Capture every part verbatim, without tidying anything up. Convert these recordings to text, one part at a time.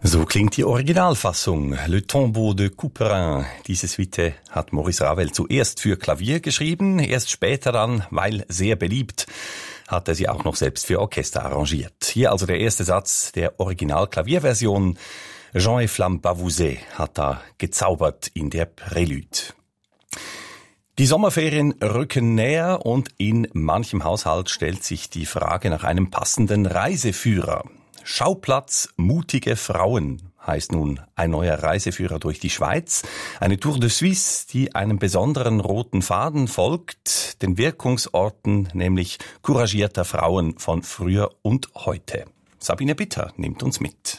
So klingt die Originalfassung Le Tombeau de Couperin. Diese Suite hat Maurice Ravel zuerst für Klavier geschrieben, erst später dann, weil sehr beliebt, hat er sie auch noch selbst für Orchester arrangiert. Hier also der erste Satz der Original-Klavierversion. Jean-Efflam Bavouzet hat da gezaubert in der Prälude. Die Sommerferien rücken näher und in manchem Haushalt stellt sich die Frage nach einem passenden Reiseführer. Schauplatz mutige Frauen heißt nun ein neuer Reiseführer durch die Schweiz. Eine Tour de Suisse, die einem besonderen roten Faden folgt, den Wirkungsorten nämlich couragierter Frauen von früher und heute. Sabine Bitter nimmt uns mit.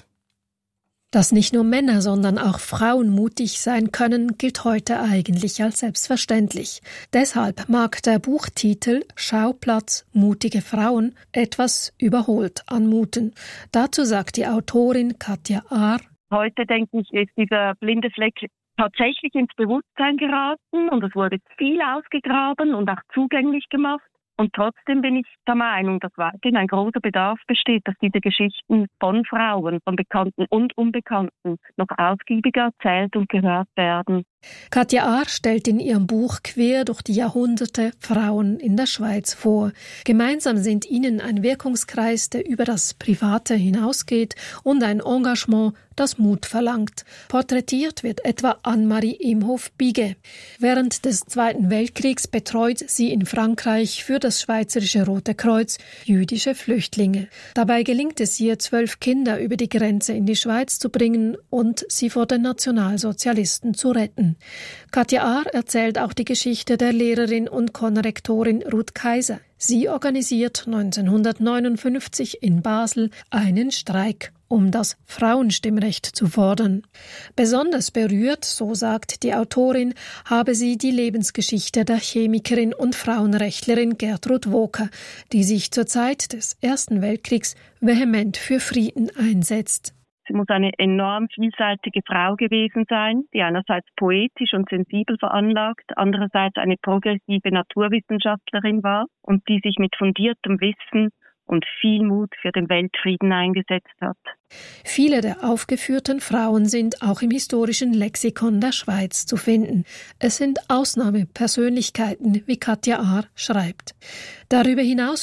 Dass nicht nur Männer, sondern auch Frauen mutig sein können, gilt heute eigentlich als selbstverständlich. Deshalb mag der Buchtitel Schauplatz mutige Frauen etwas überholt anmuten. Dazu sagt die Autorin Katja Ahr: Heute, denke ich, ist dieser blinde Fleck tatsächlich ins Bewusstsein geraten und es wurde viel ausgegraben und auch zugänglich gemacht. Und trotzdem bin ich der Meinung, dass weiterhin ein großer Bedarf besteht, dass diese Geschichten von Frauen, von Bekannten und Unbekannten noch ausgiebiger erzählt und gehört werden. Katja Ahr stellt in ihrem Buch quer durch die Jahrhunderte Frauen in der Schweiz vor. Gemeinsam sind ihnen ein Wirkungskreis, der über das Private hinausgeht, und ein Engagement, das Mut verlangt. Porträtiert wird etwa Anne-Marie Imhof-Biguet. Während des Zweiten Weltkriegs betreut sie in Frankreich für das Schweizerische Rote Kreuz jüdische Flüchtlinge. Dabei gelingt es ihr, zwölf Kinder über die Grenze in die Schweiz zu bringen und sie vor den Nationalsozialisten zu retten. Katja Ahr erzählt auch die Geschichte der Lehrerin und Konrektorin Ruth Kaiser. Sie organisiert neunzehnhundertneunundfünfzig in Basel einen Streik, um das Frauenstimmrecht zu fordern. Besonders berührt, so sagt die Autorin, habe sie die Lebensgeschichte der Chemikerin und Frauenrechtlerin Gertrud Woker, die sich zur Zeit des Ersten Weltkriegs vehement für Frieden einsetzt. Sie muss eine enorm vielseitige Frau gewesen sein, die einerseits poetisch und sensibel veranlagt, andererseits eine progressive Naturwissenschaftlerin war und die sich mit fundiertem Wissen und viel Mut für den Weltfrieden eingesetzt hat. Viele der aufgeführten Frauen sind auch im historischen Lexikon der Schweiz zu finden. Es sind Ausnahmepersönlichkeiten, wie Katja Ahr schreibt. Darüber hinaus